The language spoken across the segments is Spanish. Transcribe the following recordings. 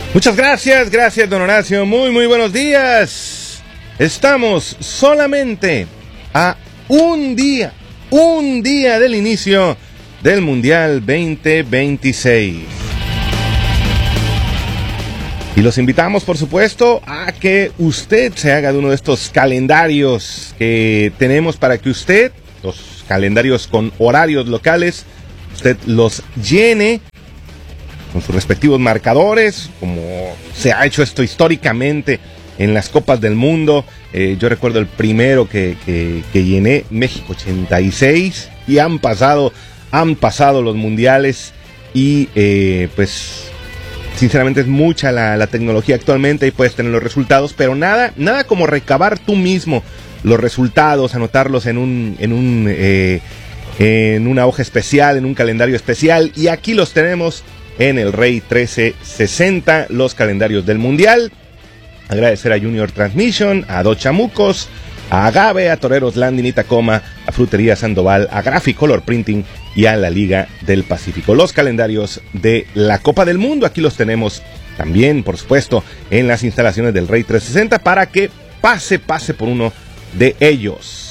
Muchas gracias, don Horacio. Muy buenos días. Estamos solamente a un día del inicio del Mundial 2026. Y los invitamos, por supuesto, a que usted se haga de uno de estos calendarios que tenemos para que usted, los calendarios con horarios locales, usted los llene con sus respectivos marcadores, como se ha hecho esto históricamente en las Copas del Mundo. Yo recuerdo el primero que llené, México 86, y han pasado los mundiales y pues sinceramente es mucha la tecnología actualmente y puedes tener los resultados, pero nada como recabar tú mismo los resultados, anotarlos en una hoja especial, en un calendario especial, y aquí los tenemos en el Rey 1360, los calendarios del Mundial. Agradecer a Junior Transmission, a Dos Chamucos, a Agave, a Toreros Landing y Tacoma, a Frutería Sandoval, a Graphicolor Printing y a la Liga del Pacífico. Los calendarios de la Copa del Mundo, aquí los tenemos también, por supuesto, en las instalaciones del Rey 360 para que pase por uno de ellos.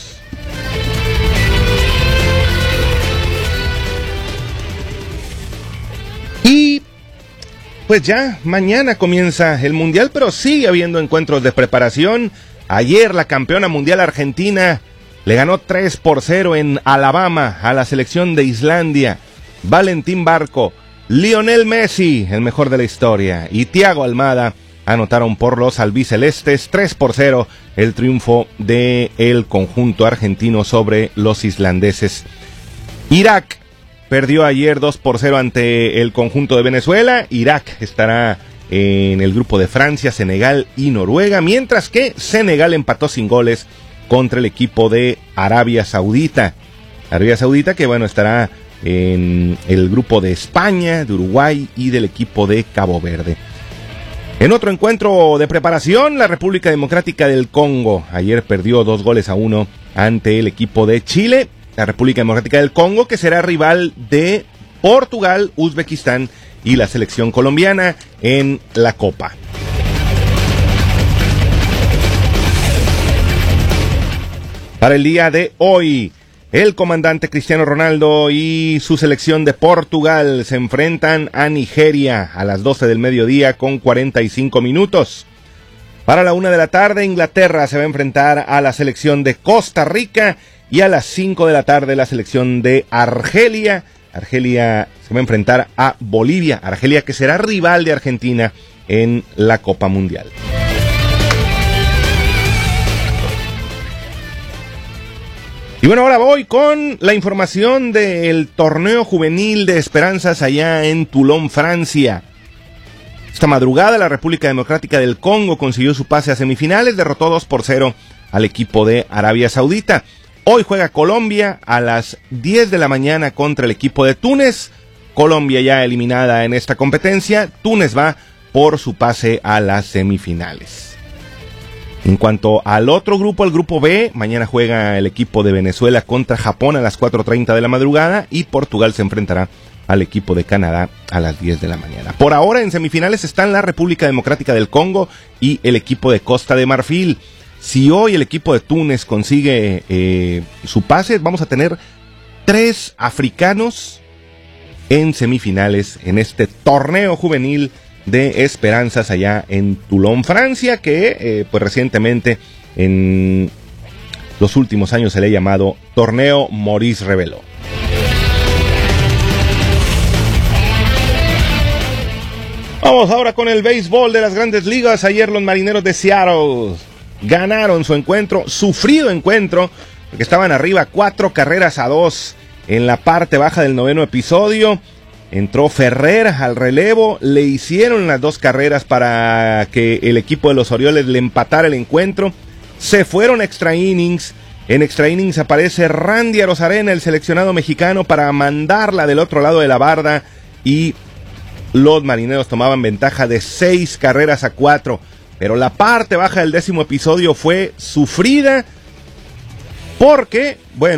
Y pues ya mañana comienza el Mundial, pero sigue habiendo encuentros de preparación. Ayer la campeona mundial Argentina le ganó 3-0 en Alabama a la selección de Islandia. Valentín Barco, Lionel Messi, el mejor de la historia, y Thiago Almada anotaron por los albicelestes. 3-0 el triunfo del conjunto argentino sobre los islandeses. Irak perdió ayer 2-0 ante el conjunto de Venezuela. Irak estará en el grupo de Francia, Senegal y Noruega, mientras que Senegal empató sin goles contra el equipo de Arabia Saudita. Arabia Saudita que estará en el grupo de España, de Uruguay y del equipo de Cabo Verde. En otro encuentro de preparación, la República Democrática del Congo ayer perdió 2-1 ante el equipo de Chile. La República Democrática del Congo, que será rival de Portugal, Uzbekistán y la selección colombiana en la Copa. Para el día de hoy, el comandante Cristiano Ronaldo y su selección de Portugal se enfrentan a Nigeria a las 12 del mediodía con 45 minutos. Para la 1 de la tarde, Inglaterra se va a enfrentar a la selección de Costa Rica. Y a las 5 de la tarde la selección de Argelia. Argelia se va a enfrentar a Bolivia. Argelia que será rival de Argentina en la Copa Mundial. Y ahora voy con la información del torneo juvenil de Esperanzas allá en Toulon, Francia. Esta madrugada la República Democrática del Congo consiguió su pase a semifinales, derrotó 2-0 al equipo de Arabia Saudita. Hoy juega Colombia a las 10 de la mañana contra el equipo de Túnez. Colombia ya eliminada en esta competencia. Túnez va por su pase a las semifinales. En cuanto al otro grupo, el grupo B, mañana juega el equipo de Venezuela contra Japón a las 4:30 de la madrugada y Portugal se enfrentará al equipo de Canadá a las 10 de la mañana. Por ahora en semifinales están la República Democrática del Congo y el equipo de Costa de Marfil. Si hoy el equipo de Túnez consigue su pase, vamos a tener 3 africanos en semifinales en este torneo juvenil de Esperanzas allá en Toulon, Francia, que pues recientemente en los últimos años se le ha llamado Torneo Maurice Reveló. Vamos ahora con el béisbol de las Grandes Ligas. Ayer los Marineros de Seattle ganaron su encuentro, sufrido encuentro, porque estaban arriba 4-2 en la parte baja del 9º episodio. Entró Ferrer al relevo, le hicieron las 2 carreras para que el equipo de los Orioles le empatara el encuentro. Se fueron extra innings. En extra innings aparece Randy Arozarena, el seleccionado mexicano, para mandarla del otro lado de la barda, y los Marineros tomaban ventaja de 6-4. Pero la parte baja del 10º episodio fue sufrida porque,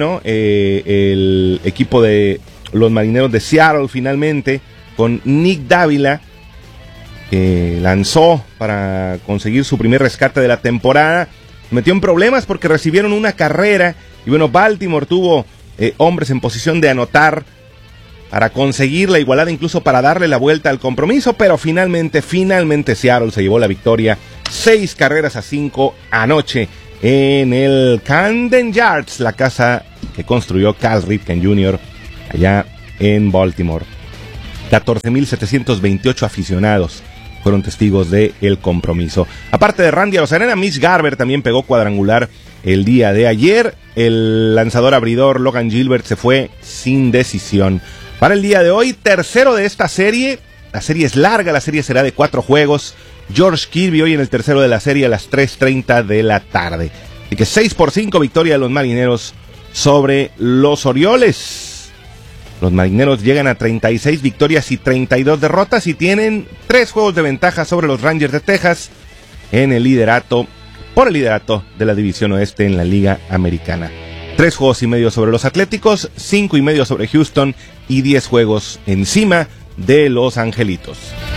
el equipo de los Marineros de Seattle finalmente, con Nick Dávila, que lanzó para conseguir su primer rescate de la temporada, metió en problemas porque recibieron una carrera y bueno, Baltimore tuvo hombres en posición de anotar para conseguir la igualada, incluso para darle la vuelta al compromiso, pero finalmente Seattle se llevó la victoria 6-5 anoche en el Camden Yards, la casa que construyó Cal Ripken Jr. allá en Baltimore. 14,728 aficionados fueron testigos del compromiso. Aparte de Randy Arozarena, Mitch Garver también pegó cuadrangular el día de ayer. El lanzador abridor Logan Gilbert se fue sin decisión. Para el día de hoy, tercero de esta serie. La serie es larga, la serie será de 4 juegos. George Kirby hoy en el tercero de la serie a las 3:30 de la tarde. Así que 6-5 victoria de los Marineros sobre los Orioles. Los Marineros llegan a 36 victorias y 32 derrotas y tienen 3 juegos de ventaja sobre los Rangers de Texas en el liderato, por el liderato de la División Oeste en la Liga Americana. 3 juegos y medio sobre los Atléticos, 5 y medio sobre Houston y 10 juegos encima de los Angelitos.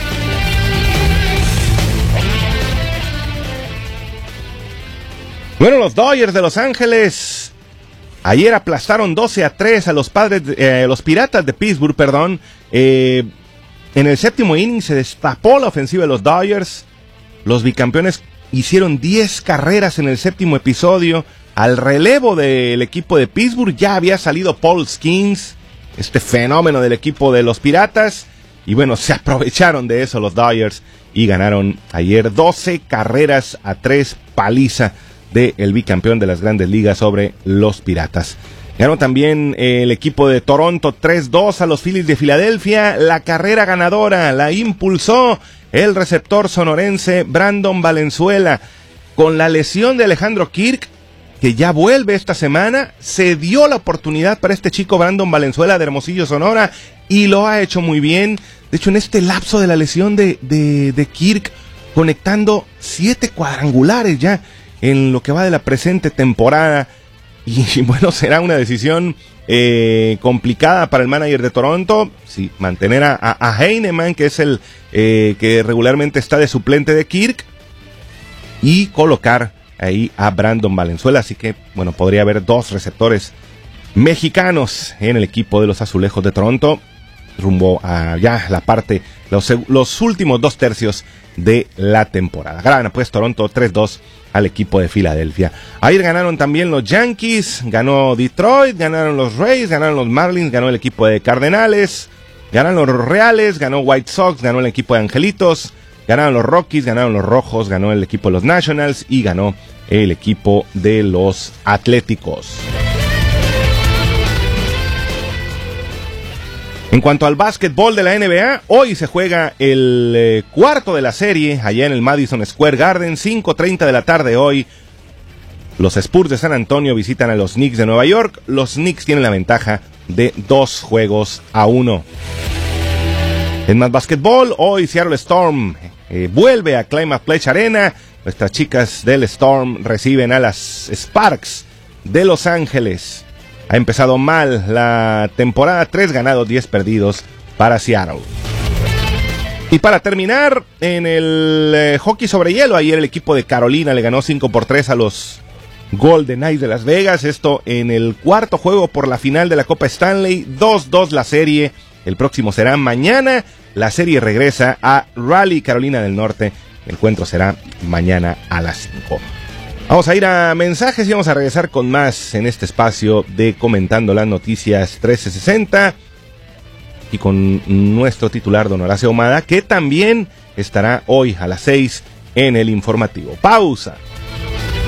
Bueno, los Dodgers de Los Ángeles ayer aplastaron 12-3 a los Piratas de Pittsburgh, en el séptimo inning se destapó la ofensiva de los Dodgers. Los bicampeones hicieron 10 carreras en el séptimo episodio. Al relevo del equipo de Pittsburgh ya había salido Paul Skeens, este fenómeno del equipo de los Piratas. Y bueno, se aprovecharon de eso los Dodgers y ganaron ayer 12-3, paliza del bicampeón de las Grandes Ligas sobre los Piratas. Ganó también el equipo de Toronto 3-2 a los Phillies de Filadelfia. La carrera ganadora la impulsó el receptor sonorense Brandon Valenzuela. Con la lesión de Alejandro Kirk, que ya vuelve esta semana, se dio la oportunidad para este chico Brandon Valenzuela de Hermosillo, Sonora, y lo ha hecho muy bien. De hecho, en este lapso de la lesión de Kirk, conectando 7 cuadrangulares ya en lo que va de la presente temporada. Y bueno, será una decisión complicada para el manager de Toronto, sí, mantener a Heinemann, que es el que regularmente está de suplente de Kirk, y colocar ahí a Brandon Valenzuela. Así que bueno, podría haber 2 receptores mexicanos en el equipo de los Azulejos de Toronto rumbo a ya la parte, los últimos 2 tercios de la temporada. Gana pues Toronto 3-2 al equipo de Filadelfia. Ayer ganaron también los Yankees, ganó Detroit, ganaron los Rays, ganaron los Marlins, ganó el equipo de Cardenales, ganaron los Reales, ganó White Sox, ganó el equipo de Angelitos, ganaron los Rockies, ganaron los Rojos, ganó el equipo de los Nationals y ganó el equipo de los Atléticos. En cuanto al básquetbol de la NBA, hoy se juega el cuarto de la serie allá en el Madison Square Garden, 5:30 de la tarde hoy. Los Spurs de San Antonio visitan a los Knicks de Nueva York. Los Knicks tienen la ventaja de 2-1. En más básquetbol, hoy Seattle Storm vuelve a Climate Pledge Arena. Nuestras chicas del Storm reciben a las Sparks de Los Ángeles. Ha empezado mal la temporada, 3 ganados, 10 perdidos para Seattle. Y para terminar, en el hockey sobre hielo, ayer el equipo de Carolina le ganó 5-3 a los Golden Knights de Las Vegas. Esto en el cuarto juego por la final de la Copa Stanley. 2-2 la serie. El próximo será mañana. La serie regresa a Raleigh, Carolina del Norte. El encuentro será mañana a las 5. Vamos a ir a mensajes y vamos a regresar con más en este espacio de Comentando las Noticias 1360 y con nuestro titular don Horacio Ahumada, que también estará hoy a las 6 en el informativo. Pausa.